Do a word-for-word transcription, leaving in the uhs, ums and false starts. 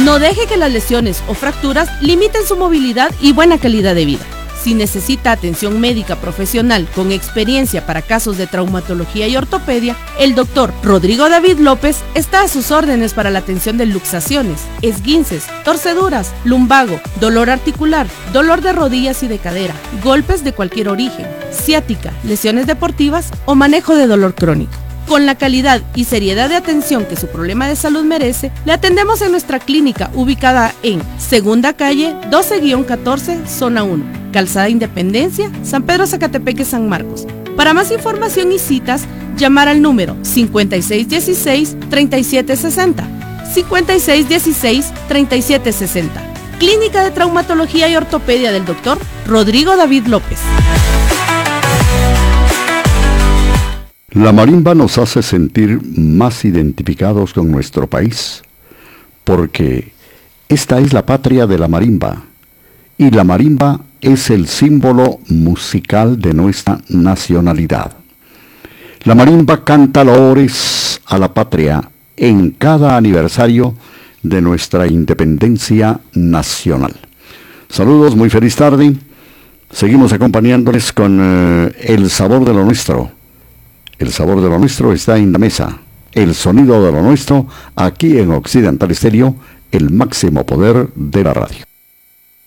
No deje que las lesiones o fracturas limiten su movilidad y buena calidad de vida. Si necesita atención médica profesional con experiencia para casos de traumatología y ortopedia, el doctor Rodrigo David López está a sus órdenes para la atención de luxaciones, esguinces, torceduras, lumbago, dolor articular, dolor de rodillas y de cadera, golpes de cualquier origen, ciática, lesiones deportivas o manejo de dolor crónico. Con la calidad y seriedad de atención que su problema de salud merece, le atendemos en nuestra clínica ubicada en Segunda Calle doce guión catorce, Zona uno, Calzada Independencia, San Pedro Zacatepeque, San Marcos. Para más información y citas, llamar al número cincuenta y seis dieciséis, treinta y siete sesenta, cincuenta y seis dieciséis, treinta y siete sesenta. Clínica de Traumatología y Ortopedia del doctor Rodrigo David López. La marimba nos hace sentir más identificados con nuestro país, porque esta es la patria de la marimba, y la marimba es el símbolo musical de nuestra nacionalidad. La marimba canta loores a la patria en cada aniversario de nuestra independencia nacional. Saludos, muy feliz tarde. Seguimos acompañándoles con eh, el sabor de lo nuestro. El sabor de lo nuestro está en la mesa. El sonido de lo nuestro, aquí en Occidental Estéreo, el máximo poder de la radio.